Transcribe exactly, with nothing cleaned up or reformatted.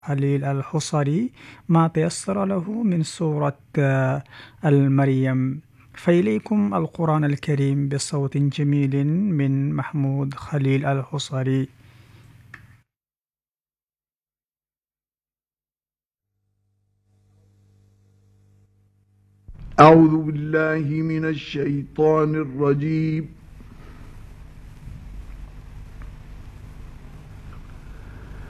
خليل الحصري ما تيسر له من سورة المريم. فإليكم القرآن الكريم بصوت جميل من محمود خليل الحصري. أعوذ بالله من الشيطان الرجيم.